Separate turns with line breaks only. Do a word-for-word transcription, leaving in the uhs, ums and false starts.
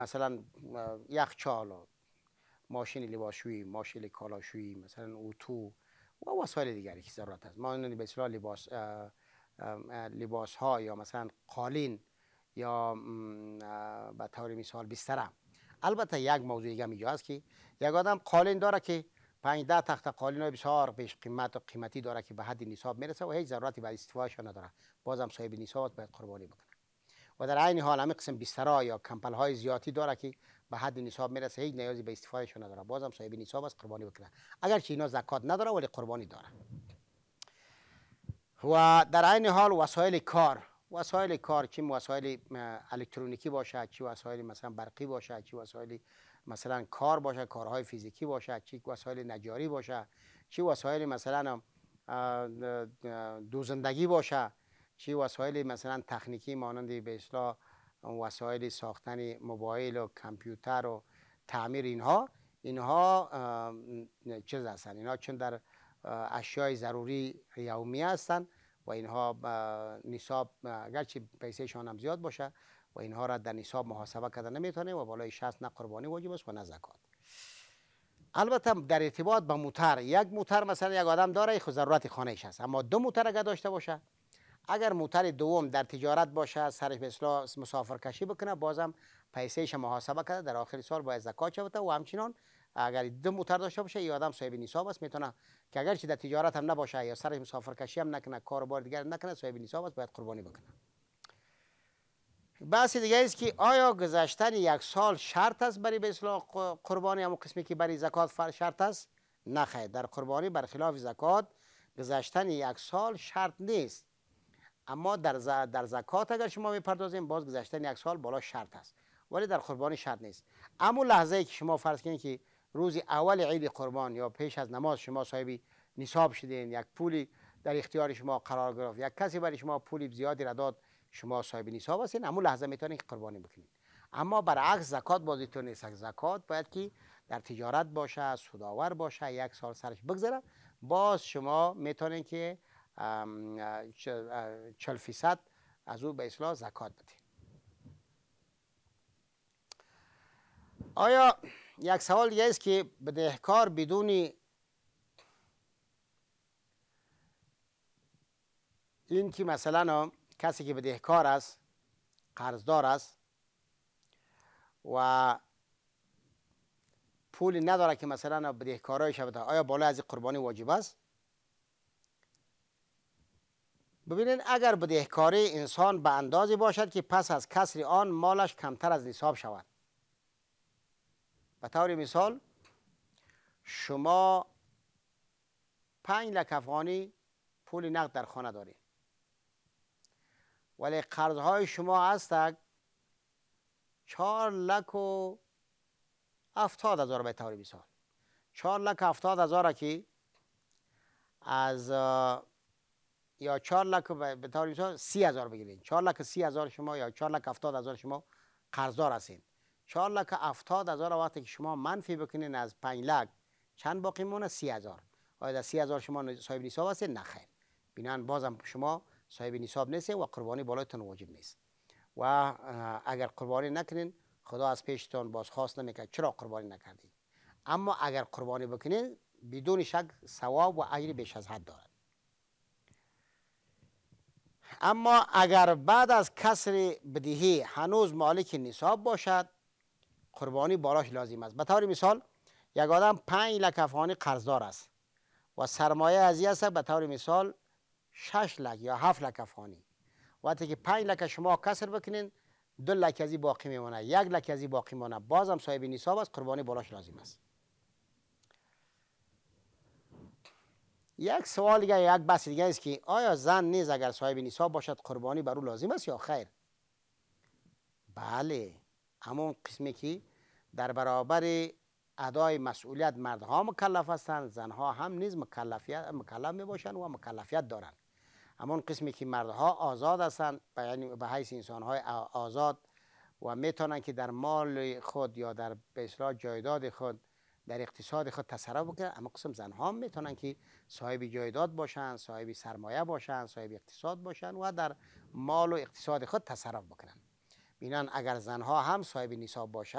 مثلا یخچال، ماشین لباسشویی، ماشین کالاشویی، مثلا اتو و وسایل دیگری که ضرورت است. ما به اصطلاح لباس لباس ها یا مثلا قالین یا به طور مثال بستر. البته یک موضوع دیگه اینجا است که یک آدم قالین داره که پنج ده تخت قالین های بسیار بیش قیمت و قیمتی داره که به حد نصاب میرسه و هیچ ضرورتی برای استفادهش نداره، بازم صاحب نصاب باید قربانی بکنه. و در عین حال همین قسم بسترها یا کمپل های زیادی داره که به حد نصاب میرسه، هیچ نیازی به استفادهش نداره، بازم صاحب نصاب است، قربانی بکنه. اگرچه اینا زکات نداره ولی قربانی داره. و در عین حال وسایل کار، وسایل کار چه وسایل الکترونیکی باشه، چه وسایل مثلا برقی باشه، چه وسایل مثلا کار باشه، کارهای فیزیکی باشه، چه وسایل نجاری باشه، چه وسایل مثلا دوزندگی باشه، چه وسایل مثلا تکنیکی مانند به اصطلاح وسایل ساختن موبایل و کامپیوتر و تعمیر، اینها اینها چیز هستند، اینها چون در اشیای ضروری یومی هستند و اینها نصاب اگرچه پیسهشان هم زیاد باشه و اینها را در نصاب محاسبه کرده نمیتونه و بالای شصت نه قربانی واجب است و نه زکات. البته در ارتباط به موتر، یک موتر مثلا یک آدم داره خود ضرورت خانهش هست، اما دو موتر اگر داشته باشه، اگر موتر دوم در تجارت باشه، سرش به اصطلاح مسافرکشی بکنه، بازم پیسهش محاسبه کرده در آخر سال باید زکات شوته. و همچنین اگر دو موتر داشته باشه این آدم صاحب نصاب است، میتونه که اگرچه در تجارت هم نباشه یا سرش مسافرکشی هم نکنه، کاروبار دیگر نکنه، صاحب نصاب است، باید قربانی بکنه. بحث دیگه است که آیا گذشتن یک سال شرط است برای به اصطلاح قربانی، همون قسمی که برای زکات شرط است؟ نه خیر، در قربانی برخلاف زکات گذشتن یک سال شرط نیست، اما در ز... در زکات اگر شما میپردازیم باز گذشتن یک سال بالا شرط است، ولی در قربانی شرط نیست. اما لحظه ای که شما فرض کنید که روز اول عید قربان یا پیش از نماز شما صاحب نصاب شدین، یک پولی در اختیار شما قرار گرفت، یک کسی برای شما پولی زیادی را داد، شما صاحب نصاب هستین، اما لحظه میتونید که قربانی بکنید. اما برعکس زکات بازی تو نیست. زکات باید که در تجارت باشه، سودآور باشه، یک سال سرش بگذره، باز شما میتونید که چهل فیصد از او به اصطلاح زکات بدید. آیا یک سوال دیگه است که بدهکار بدون این که مثلا کسی که بدهکار است، قرضدار است و پولی نداره که مثلا بدهکارایش بده، آیا بالای از قربانی واجب است؟ ببینید اگر بدهکاری انسان به اندازی باشد که پس از کسر آن مالش کمتر از نصاب شود، به طور مثال شما پنج لک افغانی پول نقد در خانه دارید ولی قرضهای شما هست چهار لک و هفتاد هزار، به طور مثال چهار لک هفتاد هزار که از یا چهار لک به طور مثال سی هزار بگیرید، چهار لک سی هزار شما یا چهار لک هفتاد هزار شما قرضدار هستین. چهار لک هفتاد هزار وقتی که شما منفی بکنین از پنج لک چند باقی مونه؟ سی هزار. آیا در سی هزار شما صاحب نصاب هستین؟ نه خیر، بنابراین بازم شما صاحب نصاب نیستین و قربانی بالایتون واجب نیست. و اگر قربانی نکنین خدا از پیشتون بازخواست نمیکنه چرا قربانی نکردید. اما اگر قربانی بکنین بدون شک ثواب و اجر بیش از حد دارد. اما اگر بعد از کسر بدهی هنوز مالک نصاب باشد قربانی بالاش لازم است. به طور مثال یک آدم پنج لک افغانی قرضدار است و سرمایه ازی است به طور مثال شش لک یا هفت لک افغانی. وقتی که پنج لک شما کسر بکنین دو لک ازی باقی میمونه، یک لک ازی باقی میمونه، بازم صاحب نصاب است، قربانی بالاش لازم است. یک سوال دیگه، یک بحث دیگه است که آیا زن نیز اگر صاحب نصاب باشد قربانی بر او لازم است یا خیر؟ بله، همون قسمی که در برابر ادای مسئولیت مردها مکلف هستند، زنها هم نیز مکلفیت مکلف می باشند و مکلفیت دارند. همون قسمی که مردها آزاد هستند، یعنی به حیث انسانهای آزاد و میتونن که در مال خود یا در به اصطلاح جایداد خود در اقتصاد خود تصرف بکنن، اما قسم زنها هم میتونن که صاحب جایداد باشن، صاحب سرمایه باشن، صاحب اقتصاد باشن و در مال و اقتصاد خود تصرف بکنن. بینن اگر زنها هم صاحب نصاب باشن